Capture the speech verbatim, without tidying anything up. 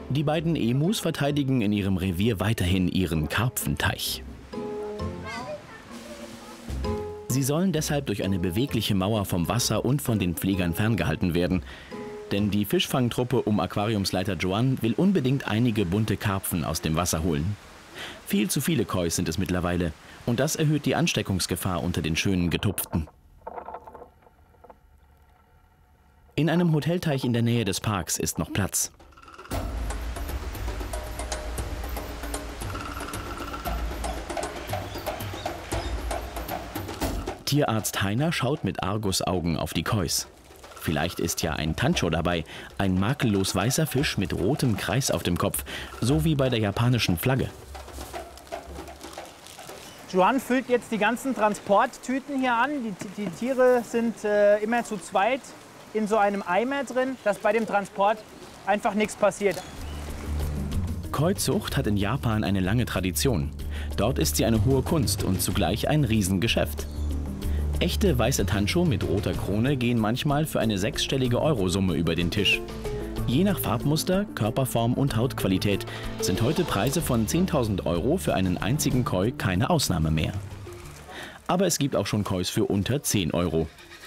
Die beiden Emus verteidigen in ihrem Revier weiterhin ihren Karpfenteich. Sie sollen deshalb durch eine bewegliche Mauer vom Wasser und von den Pflegern ferngehalten werden. Denn die Fischfangtruppe um Aquariumsleiter Joan will unbedingt einige bunte Karpfen aus dem Wasser holen. Viel zu viele Kois sind es mittlerweile und das erhöht die Ansteckungsgefahr unter den schönen Getupften. In einem Hotelteich in der Nähe des Parks ist noch Platz. Tierarzt Heiner schaut mit Argusaugen auf die Kois. Vielleicht ist ja ein Tancho dabei, ein makellos weißer Fisch mit rotem Kreis auf dem Kopf, so wie bei der japanischen Flagge. Joan füllt jetzt die ganzen Transporttüten hier an. Die, die Tiere sind äh, immer zu zweit in so einem Eimer drin, dass bei dem Transport einfach nichts passiert. Koi-Zucht hat in Japan eine lange Tradition. Dort ist sie eine hohe Kunst und zugleich ein Riesengeschäft. Echte weiße Tancho mit roter Krone gehen manchmal für eine sechsstellige Eurosumme über den Tisch. Je nach Farbmuster, Körperform und Hautqualität sind heute Preise von zehntausend Euro für einen einzigen Koi keine Ausnahme mehr. Aber es gibt auch schon Kois für unter zehn Euro.